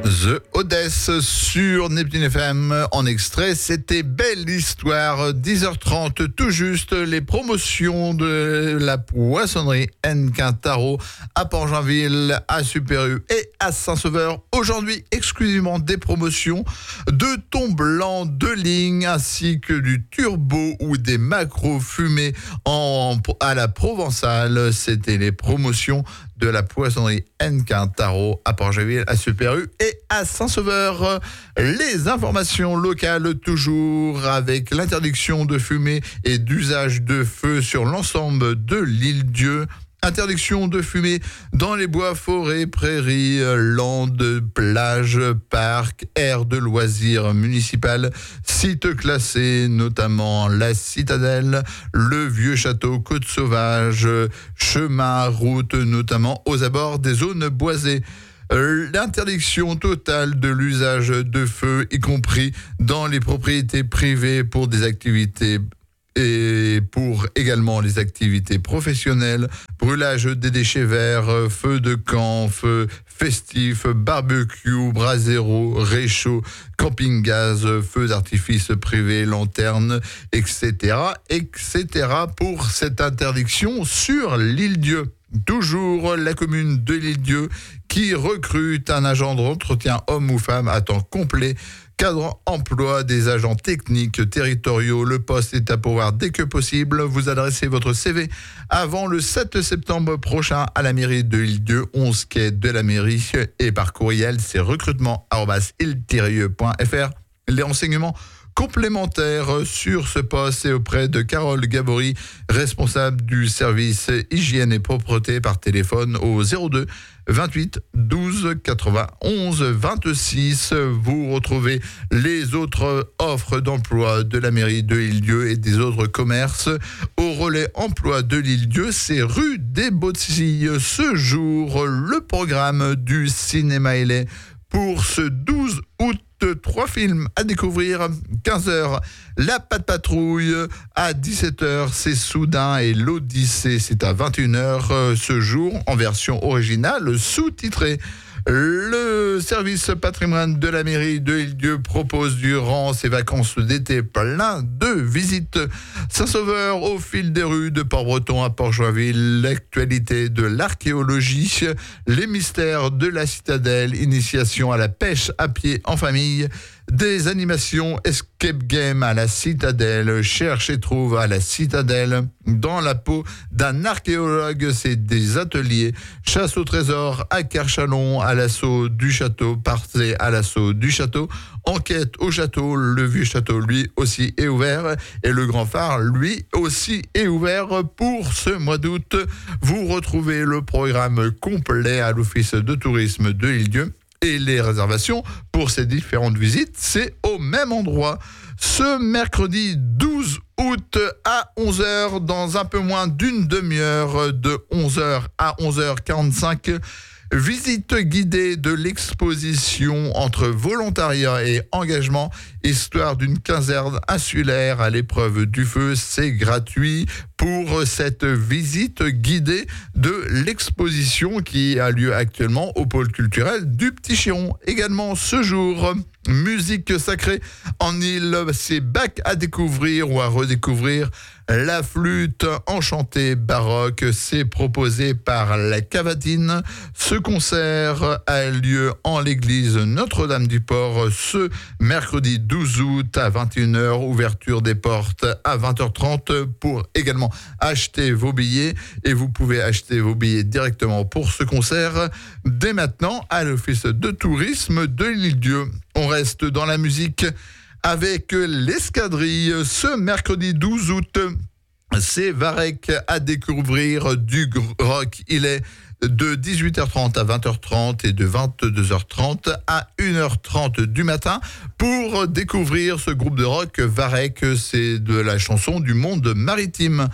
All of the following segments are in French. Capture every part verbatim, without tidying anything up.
The Odesse sur Neptune F M en extrait, c'était Belle Histoire, dix heures trente tout juste, les promotions de la poissonnerie Nquintaro à Port-Joinville, à Super-U et à Saint-Sauveur. Aujourd'hui, exclusivement des promotions de thon blanc de ligne ainsi que du turbo ou des macros fumés en, à la Provençale. C'était les promotions de la poissonnerie Nquintaro à Port-Joinville, à Super-U et à Saint-Sauveur. Les informations locales toujours avec l'interdiction de fumer et d'usage de feu sur l'ensemble de l'île-Dieu. Interdiction de fumer dans les bois, forêts, prairies, landes, plages, parcs, aires de loisirs municipales, sites classés, notamment la Citadelle, le Vieux Château, Côte Sauvage, chemins, routes, notamment aux abords des zones boisées. L'interdiction totale de l'usage de feu, y compris dans les propriétés privées pour des activités et pour également les activités professionnelles, brûlage des déchets verts, feux de camp, feux festifs, barbecue, brasero, réchaud, camping-gaz, feux d'artifice privés, lanternes, et cetera, et cetera pour cette interdiction sur l'île-Dieu. Toujours la commune de l'île-Dieu qui recrute un agent d'entretien homme ou femme à temps complet. Cadre emploi des agents techniques territoriaux. Le poste est à pourvoir dès que possible. Vous adressez votre C V avant le sept septembre prochain à la mairie de l'île-Dieu, onze quai de la mairie, et par courriel, c'est recrutement arobase île tiret point f r. Les renseignements complémentaires sur ce poste et auprès de Carole Gabory, responsable du service hygiène et propreté, par téléphone au zéro deux vingt-huit douze quatre-vingt-onze vingt-six. Vous retrouvez les autres offres d'emploi de la mairie de l'île-Dieu et des autres commerces au relais emploi de l'île-Dieu, c'est rue des Bautilles. Ce jour, le programme du cinéma Hélé pour ce douze août. Trois films à découvrir. quinze heures, La Patte Patrouille. À dix-sept heures, c'est Soudain et l'Odyssée. C'est à vingt et une heures ce jour en version originale sous-titrée. Le service patrimoine de la mairie de l'île-Dieu propose durant ses vacances d'été plein de visites. Saint-Sauveur au fil des rues de Port-Breton à Port-Joinville, l'actualité de l'archéologie, les mystères de la Citadelle, initiation à la pêche à pied en famille, des animations escape game à la Citadelle, cherche et trouve à la Citadelle, dans la peau d'un archéologue, c'est des ateliers, chasse au trésor à Kerchalon, à l'assaut du château, partez à l'assaut du château, enquête au château, le vieux château lui aussi est ouvert et le grand phare lui aussi est ouvert pour ce mois d'août. Vous retrouvez le programme complet à l'office de tourisme de l'île-Dieu. Et les réservations pour ces différentes visites, c'est au même endroit. Ce mercredi douze août à onze heures, dans un peu moins d'une demi-heure, de onze heures à onze heures quarante-cinq, visite guidée de l'exposition entre volontariat et engagement, histoire d'une caserne insulaire à l'épreuve du feu. C'est gratuit pour cette visite guidée de l'exposition qui a lieu actuellement au pôle culturel du Petit Chiron. Également ce jour, musique sacrée en île, c'est Bach à découvrir ou à redécouvrir. La flûte enchantée baroque, c'est proposé par la Cavatine. Ce concert a lieu en l'église Notre-Dame-du-Port ce mercredi douze août à vingt et une heures. Ouverture des portes à vingt heures trente pour également acheter vos billets. Et vous pouvez acheter vos billets directement pour ce concert dès maintenant à l'office de tourisme de l'île-Dieu. On reste dans la musique avec l'escadrille ce mercredi douze août. C'est Varek à découvrir du rock. Il est de dix-huit heures trente à vingt heures trente et de vingt-deux heures trente à une heure trente du matin pour découvrir ce groupe de rock Varek. C'est de la chanson du monde maritime.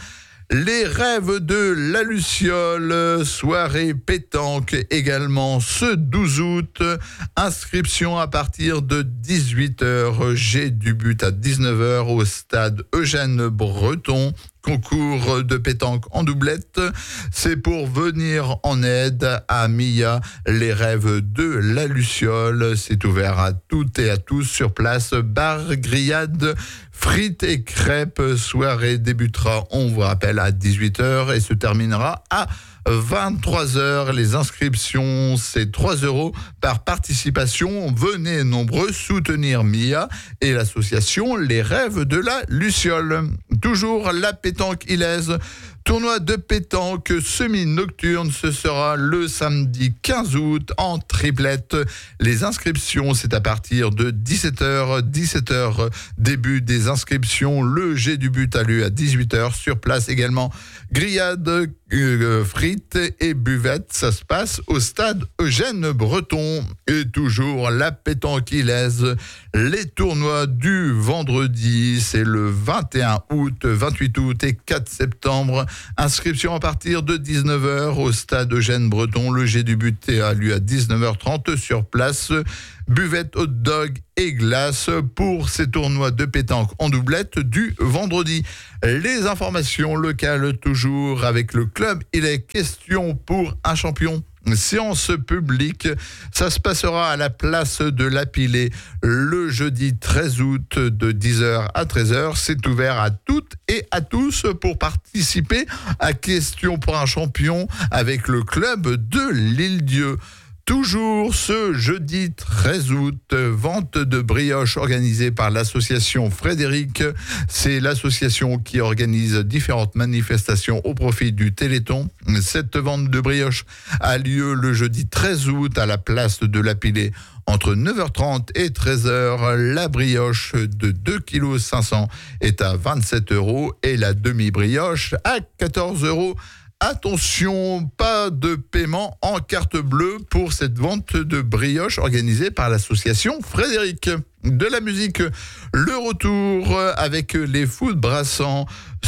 Les rêves de la Luciole, soirée pétanque également ce douze août. Inscription à partir de dix-huit heures. J'ai du but à dix-neuf heures au stade Eugène Breton. Concours de pétanque en doublette, c'est pour venir en aide à Mia, les rêves de la Luciole. C'est ouvert à toutes et à tous sur place. Bar, grillade, frites et crêpes. Soirée débutera, on vous rappelle, à dix-huit heures et se terminera à vingt-trois heures. Les inscriptions, c'est trois euros par participation. Venez nombreux soutenir Mia et l'association Les Rêves de la Luciole. Toujours la pétanque Ilaise. Tournoi de pétanque semi-nocturne, ce sera le samedi quinze août en triplette. Les inscriptions, c'est à partir de dix-sept heures. dix-sept heures, début des inscriptions. Le jet du but a lieu à dix-huit heures. Sur place également, grillade, euh, frites et buvettes. Ça se passe au stade Eugène Breton. Et toujours la pétanque Ilaise. Les tournois du vendredi, c'est le vingt et un août, vingt-huit août et quatre septembre. Inscription à partir de dix-neuf heures au stade Eugène Breton. Le jet du but a lieu à dix-neuf heures trente sur place. Buvette, hot dog et glace pour ces tournois de pétanque en doublette du vendredi. Les informations locales toujours avec le club. Il est question pour un champion. Séance publique, ça se passera à la place de l'Apilé le jeudi treize août de dix heures à treize heures. C'est ouvert à toutes et à tous pour participer à Question pour un champion avec le club de l'Île-Dieu. Toujours ce jeudi treize août, vente de brioches organisée par l'association Frédéric. C'est l'association qui organise différentes manifestations au profit du Téléthon. Cette vente de brioches a lieu le jeudi treize août à la place de l'Apilé. Entre neuf heures trente et treize heures, la brioche de deux virgule cinq kilos est à vingt-sept euros et la demi-brioche à quatorze euros. Attention, pas de paiement en carte bleue pour cette vente de brioche organisée par l'association Frédéric. De la musique, le retour avec les Foot Brassants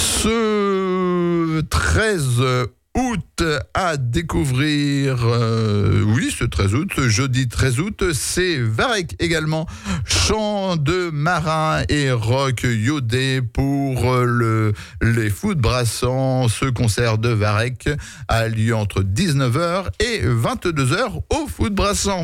ce treize août à découvrir, euh, oui, ce treize août, jeudi treize août, c'est Varek également, chant de marin et rock iodé pour le, les Foot Brassants. Ce concert de Varek a lieu entre dix-neuf heures et vingt-deux heures au Foot Brassant.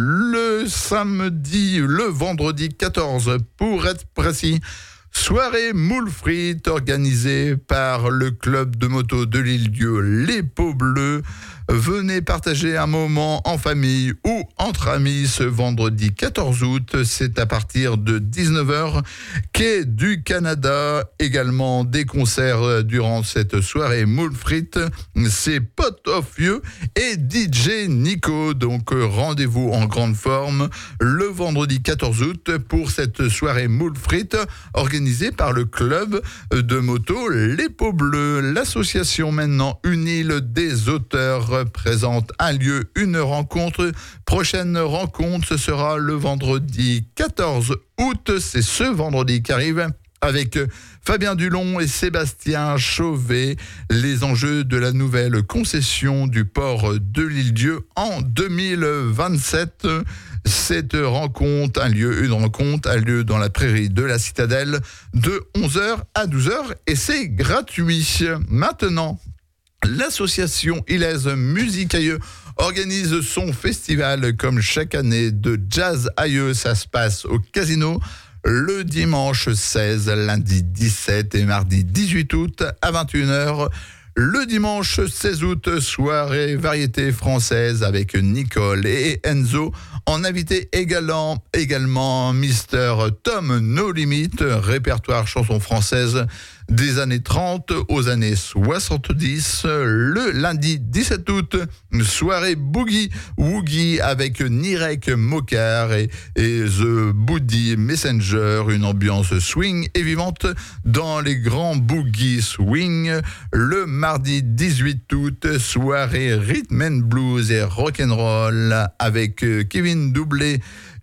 Le samedi, le vendredi quatorze, pour être précis, soirée moules frites organisée par le club de moto de l'Île-Dieu, Les Peaux Bleues. Venez partager un moment en famille ou entre amis ce vendredi quatorze août. C'est à partir de dix-neuf heures. Quai du Canada. Également des concerts durant cette soirée moules frites. C'est Pot of You et D J Nico. Donc rendez-vous en grande forme le vendredi quatorze août pour cette soirée moules frites organisée par le club de moto Les Peaux Bleues. L'association maintenant Unile des auteurs présente un lieu, une rencontre. Prochaine rencontre, ce sera le vendredi quatorze août. C'est ce vendredi qui arrive avec Fabien Dulon et Sébastien Chauvet. Les enjeux de la nouvelle concession du port de l'Île-Dieu en deux mille vingt-sept. Cette rencontre, un lieu, une rencontre, a lieu dans la prairie de la Citadelle de onze heures à douze heures et c'est gratuit. Maintenant, l'association Ilaise Musique Aïeux organise son festival comme chaque année de jazz aïeux. Ça se passe au Casino le dimanche seize, lundi dix-sept et mardi dix-huit août à vingt et une heures. Le dimanche seize août, soirée variété française avec Nicole et Enzo. En invité également, également Mister Tom No Limit, répertoire chansons françaises des années trente aux années soixante-dix. Le lundi dix-sept août, soirée Boogie Woogie avec Nirek Mokar et, et The Boogie Messenger, une ambiance swing et vivante dans les grands boogie swing. Le mardi dix-huit août, soirée rhythm and blues et rock'n'roll avec Kevin Doublé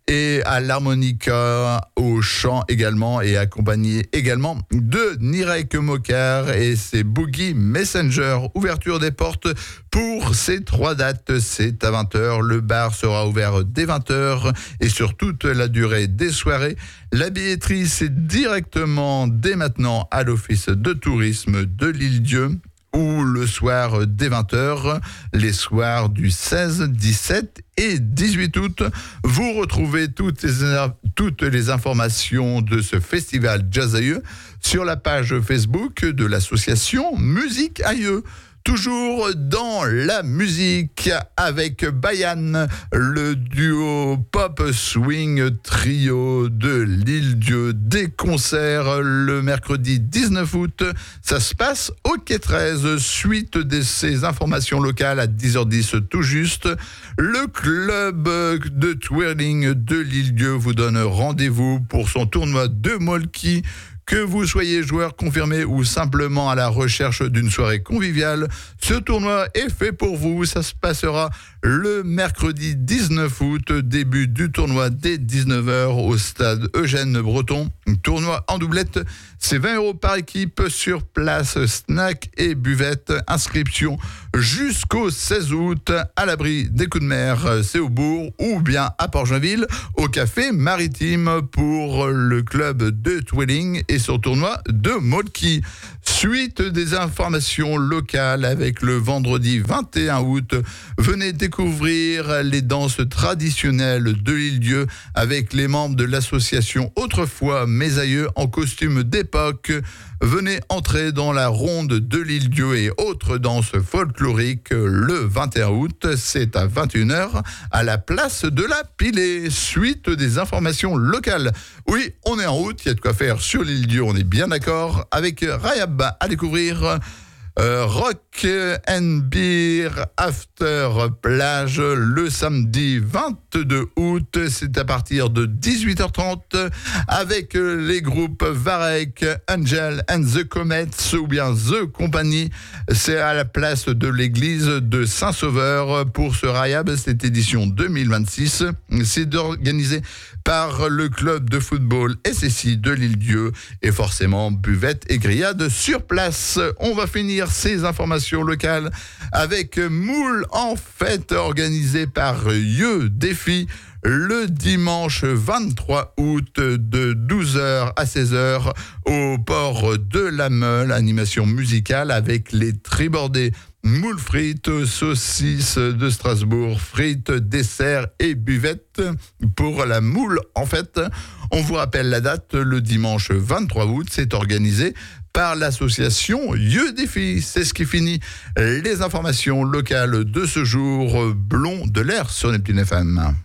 et à l'harmonica, au chant également, et accompagné également de Nirek Mokar et ses Boogie Messenger. Ouverture des portes pour ces trois dates, c'est à vingt heures. Le bar sera ouvert dès vingt heures et sur toute la durée des soirées. La billetterie, c'est directement dès maintenant à l'Office de tourisme de l'Île-Dieu, ou le soir dès vingt heures, les soirs du seize, dix-sept et dix-huit août. Vous retrouvez toutes les, toutes les informations de ce festival Jazz Aïeux sur la page Facebook de l'association Musique Aïeux. Toujours dans la musique avec Bayan, le duo pop swing trio de l'Île-Dieu. Des concerts le mercredi dix-neuf août. Ça se passe au Quai treize. Suite de ces informations locales à dix heures dix tout juste. Le club de twirling de l'Île-Dieu vous donne rendez-vous pour son tournoi de Molki. Que vous soyez joueur confirmé ou simplement à la recherche d'une soirée conviviale, ce tournoi est fait pour vous. Ça se passera le mercredi dix-neuf août, début du tournoi dès dix-neuf heures au stade Eugène Breton. Tournoi en doublette, c'est vingt euros par équipe sur place, snack et buvette. Inscription jusqu'au seize août à l'abri des coups de mer, c'est au bourg, ou bien à Port-Joinville, au café maritime pour le club de twirling et son tournoi de Molki. Suite des informations locales avec le vendredi vingt et un août. Venez découvrir les danses traditionnelles de l'Île-Dieu avec les membres de l'association Autrefois Mes Aïeux en costume d'époque. Venez entrer dans la ronde de l'Île-Dieu et autres danses folkloriques le vingt et un août. C'est à vingt et une heures à la place de la Pilée. Suite des informations locales. Oui, on est en route, il y a de quoi faire sur l'Île-Dieu, on est bien d'accord. Avec Rayab à découvrir. Euh, Rock and Beer After Plage le samedi vingt-deux août, c'est à partir de dix-huit heures trente avec les groupes Varek, Angel and the Comets ou bien The Company. C'est à la place de l'église de Saint-Sauveur pour ce Rayab, cette édition deux mille vingt-six. C'est organisé par le club de football S S I de l'Île-Dieu et forcément buvette et grillade sur place. On va finir ces informations locales avec Moule en fête organisé par Yeux Défi le dimanche vingt-trois août de douze heures à seize heures au port de la Meule. Animation musicale avec les tribordés. Moules frites, saucisses de Strasbourg, frites, desserts et buvettes pour la moule. En fait, on vous rappelle la date, le dimanche vingt-trois août, c'est organisé par l'association Yeux Défi. C'est ce qui finit les informations locales de ce jour blond de l'air sur Neptune F M.